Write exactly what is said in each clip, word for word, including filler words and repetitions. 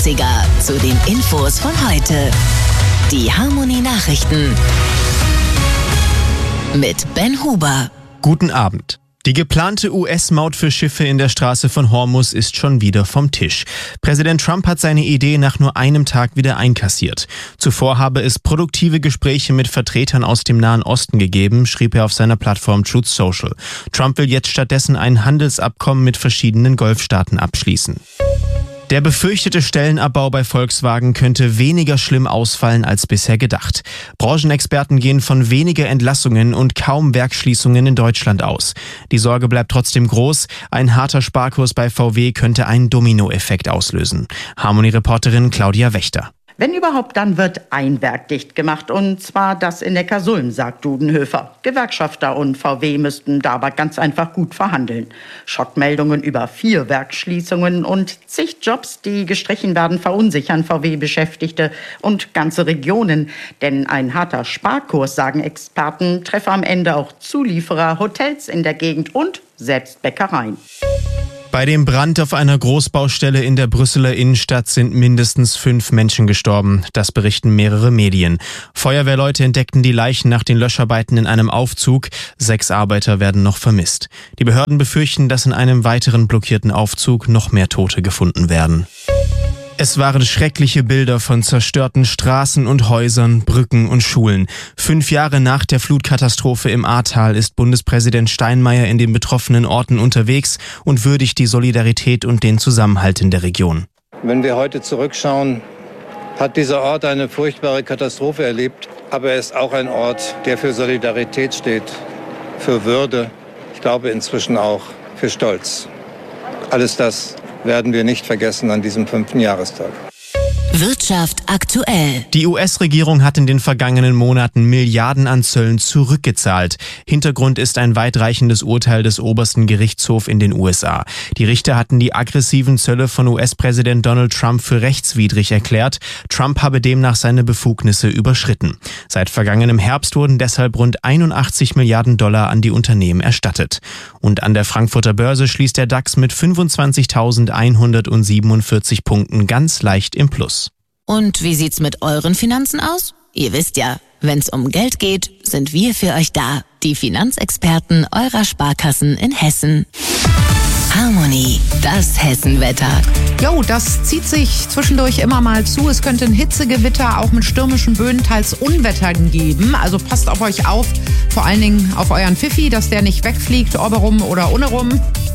achtziger zu den Infos von heute. Die Harmonie-Nachrichten mit Ben Huber. Guten Abend. Die geplante U S-Maut für Schiffe in der Straße von Hormuz ist schon wieder vom Tisch. Präsident Trump hat seine Idee nach nur einem Tag wieder einkassiert. Zuvor habe es produktive Gespräche mit Vertretern aus dem Nahen Osten gegeben, schrieb er auf seiner Plattform Truth Social. Trump will jetzt stattdessen ein Handelsabkommen mit verschiedenen Golfstaaten abschließen. Der befürchtete Stellenabbau bei Volkswagen könnte weniger schlimm ausfallen als bisher gedacht. Branchenexperten gehen von weniger Entlassungen und kaum Werksschließungen in Deutschland aus. Die Sorge bleibt trotzdem groß. Ein harter Sparkurs bei V W könnte einen Dominoeffekt auslösen. Harmonie-Reporterin Claudia Wächter. Wenn überhaupt, dann wird ein Werk dicht gemacht, und zwar das in Neckarsulm, sagt Dudenhöfer. Gewerkschafter und V W müssten da aber ganz einfach gut verhandeln. Schockmeldungen über vier Werksschließungen und zig Jobs, die gestrichen werden, verunsichern V W-Beschäftigte und ganze Regionen. Denn ein harter Sparkurs, sagen Experten, treffe am Ende auch Zulieferer, Hotels in der Gegend und selbst Bäckereien. Bei dem Brand auf einer Großbaustelle in der Brüsseler Innenstadt sind mindestens fünf Menschen gestorben. Das berichten mehrere Medien. Feuerwehrleute entdeckten die Leichen nach den Löscharbeiten in einem Aufzug. Sechs Arbeiter werden noch vermisst. Die Behörden befürchten, dass in einem weiteren blockierten Aufzug noch mehr Tote gefunden werden. Es waren schreckliche Bilder von zerstörten Straßen und Häusern, Brücken und Schulen. Fünf Jahre nach der Flutkatastrophe im Ahrtal ist Bundespräsident Steinmeier in den betroffenen Orten unterwegs und würdigt die Solidarität und den Zusammenhalt in der Region. Wenn wir heute zurückschauen, hat dieser Ort eine furchtbare Katastrophe erlebt. Aber er ist auch ein Ort, der für Solidarität steht, für Würde, ich glaube inzwischen auch für Stolz. Alles das werden wir nicht vergessen an diesem fünften Jahrestag. Wirtschaft aktuell. Die U S-Regierung hat in den vergangenen Monaten Milliarden an Zöllen zurückgezahlt. Hintergrund ist ein weitreichendes Urteil des obersten Gerichtshofs in den U S A. Die Richter hatten die aggressiven Zölle von U S-Präsident Donald Trump für rechtswidrig erklärt. Trump habe demnach seine Befugnisse überschritten. Seit vergangenem Herbst wurden deshalb rund einundachtzig Milliarden Dollar an die Unternehmen erstattet. Und an der Frankfurter Börse schließt der DAX mit fünfundzwanzigtausendeinhundertsiebenundvierzig Punkten ganz leicht im Plus. Und wie sieht's mit euren Finanzen aus? Ihr wisst ja, wenn's um Geld geht, sind wir für euch da. Die Finanzexperten eurer Sparkassen in Hessen. Harmonie, das Hessenwetter. Jo, das zieht sich zwischendurch immer mal zu. Es könnte ein Hitzegewitter auch mit stürmischen Böen, teils Unwettern geben. Also passt auf euch auf, vor allen Dingen auf euren Pfiffi, dass der nicht wegfliegt, oberum oder ohne rum.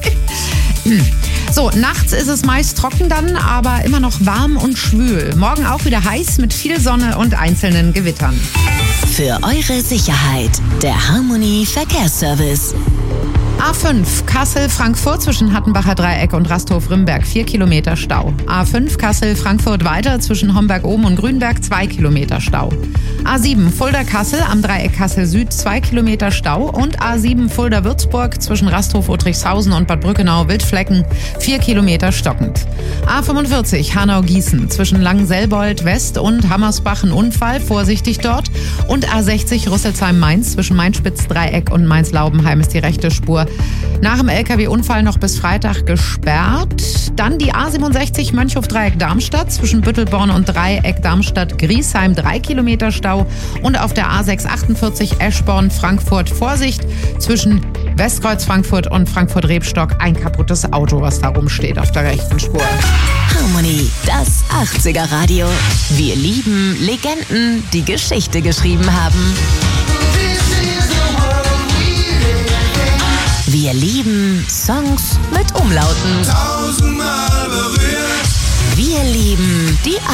So, nachts ist es meist trocken dann, aber immer noch warm und schwül. Morgen auch wieder heiß mit viel Sonne und einzelnen Gewittern. Für eure Sicherheit, der Harmonie Verkehrsservice. A fünf Kassel-Frankfurt zwischen Hattenbacher Dreieck und Rasthof-Rimberg vier Kilometer Stau. A fünf Kassel-Frankfurt weiter zwischen Homberg-Oben und Grünberg zwei Kilometer Stau. A sieben Fulda-Kassel am Dreieck Kassel-Süd zwei Kilometer Stau und A sieben Fulda-Würzburg zwischen Rasthof-Otrichshausen und Bad Brückenau-Wildflecken vier Kilometer stockend. A fünfundvierzig Hanau-Gießen zwischen Langenselbold West und Hammersbach ein Unfall, vorsichtig dort. Und A sechzig Rüsselsheim-Mainz zwischen Mainz-Spitz-Dreieck und Mainz-Laubenheim ist die rechte Spur nach dem L K W-Unfall noch bis Freitag gesperrt. Dann die A siebenundsechzig Mönchhof-Dreieck-Darmstadt zwischen Büttelborn und Dreieck Darmstadt-Griesheim drei Kilometer Stau. Und auf der A sechshundertachtundvierzig Eschborn-Frankfurt Vorsicht zwischen Westkreuz Frankfurt und Frankfurt-Rebstock ein kaputtes Auto, was da rumsteht auf der rechten Spur. Harmonie, das achtziger Radio. Wir lieben Legenden, die Geschichte geschrieben haben. Wir lieben Songs mit Umlauten. Tausendmal berührt. Wir lieben die